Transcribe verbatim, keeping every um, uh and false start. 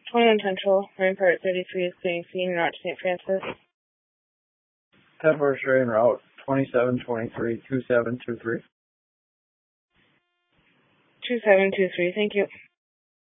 twenty-one Central, Rampart thirty-three is clearing scene and out to Saint Francis. ten four train route twenty-seven twenty-three two seven two three. two seven two three, thank you.